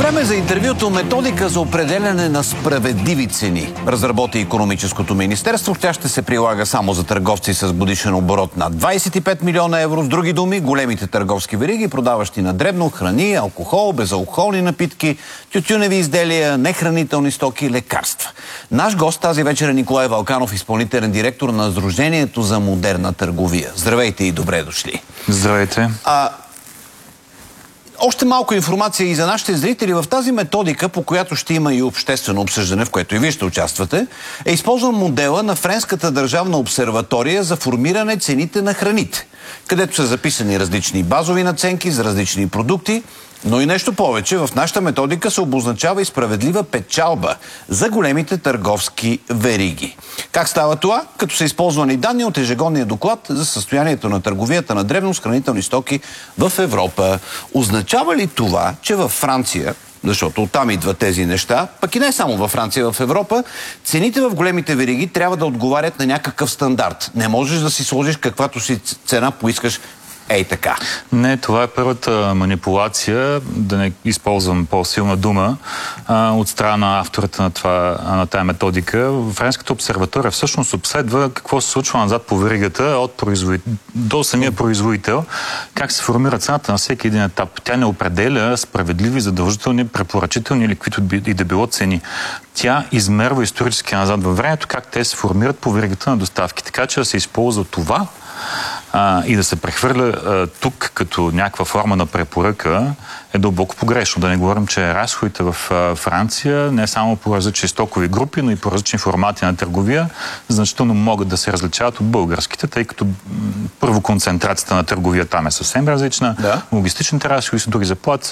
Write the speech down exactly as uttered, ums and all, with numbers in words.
Време за интервюто методика за определяне на справедливи цени. Разработи Икономическото министерство. Тя ще се прилага само за търговци с годишен оборот над двадесет и пет милиона евро. С други думи, големите търговски вериги, продаващи на дребно храни, алкохол, безалкохолни напитки, тютюневи изделия, нехранителни стоки, лекарства. Наш гост тази вечер е Николай Вълканов, изпълнителен директор на Сдружението за модерна търговия. Здравейте и добре дошли. Здравейте. А... Още малко информация и за нашите зрители. В тази методика, по която ще има и обществено обсъждане, в което и вие ще участвате, е използван модела на Френската държавна обсерватория за формиране цените на храните, където са записани различни базови надценки за различни продукти, но и нещо повече. В нашата методика се обозначава и справедлива печалба за големите търговски вериги. Как става това? Като са използвани данни от ежегодния доклад за състоянието на търговията на дребно с хранителни стоки в Европа. Означава ли това, че във Франция, защото оттам идват тези неща, пък и не само във Франция, в Европа, цените в големите вериги трябва да отговарят на някакъв стандарт? Не можеш да си сложиш каквато си цена поискаш ей така. Не, това е първата манипулация, да не използвам по-силна дума, а, от страна на автората на, това, на тая методика. Френската обсерватория всъщност обследва какво се случва назад по веригата от производител до самия производител, как се формира цената на всеки един етап. Тя не определя справедливи, задължителни, препоръчителни или каквито и да било цени. Тя измерва исторически назад във времето как те се формират по веригата на доставки. Така че да се използва това а, и да се прехвърля а, тук като някаква форма на препоръка е дълбоко погрешно. Да не говорим, че разходите в а, Франция не само по различни стокови групи, но и по различни формати на търговия значително могат да се различават от българските, тъй като първо концентрацията на търговия там е съвсем различна, да. Логистичните разходи са други, заплати